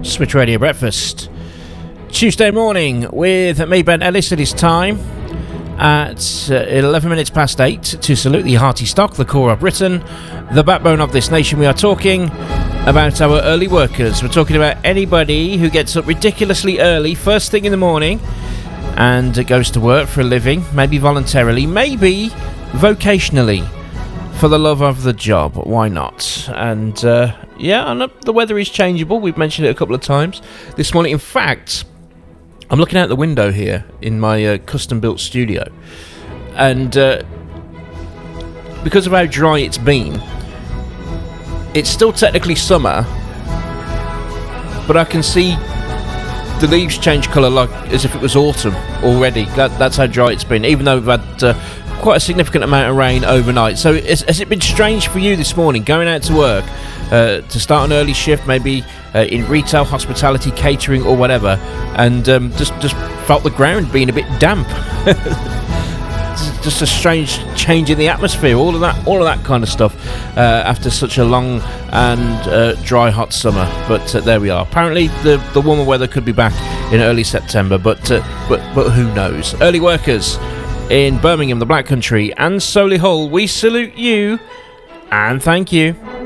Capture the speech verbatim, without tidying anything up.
Switch Radio Breakfast. Tuesday morning with me, Ben Ellis. It is time at uh, eleven minutes past eight to salute the hearty stock, the core of Britain, the backbone of this nation. We are talking about our early workers. We're talking about anybody who gets up ridiculously early, first thing in the morning, and goes to work for a living, maybe voluntarily, maybe vocationally, for the love of the job. Why not? And uh, yeah, I know the weather is changeable. We've mentioned it a couple of times this morning. In fact, I'm looking out the window here in my uh, custom-built studio, and uh, because of how dry it's been, it's still technically summer, but I can see the leaves change colour like as if it was autumn already. That, that's how dry it's been, even though we've had uh, quite a significant amount of rain overnight. So has, has it been strange for you this morning, going out to work, uh, to start an early shift, maybe uh, in retail, hospitality, catering or whatever, and um, just, just felt the ground being a bit damp? Just a strange change in the atmosphere, all of that all of that kind of stuff uh, after such a long and uh, dry, hot summer. But uh, there we are. Apparently the, the warmer weather could be back in early September, but, uh, but, but who knows. Early workers in Birmingham, the Black Country and Solihull, we salute you and thank you.